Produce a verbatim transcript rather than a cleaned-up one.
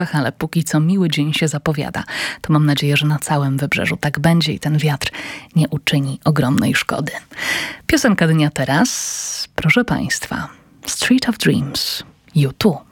ale póki co miły dzień się zapowiada. To mam nadzieję, że na całym wybrzeżu tak będzie i ten wiatr nie uczyni ogromnej szkody. Piosenka dnia teraz, proszę Państwa, Street of Dreams, U dwa.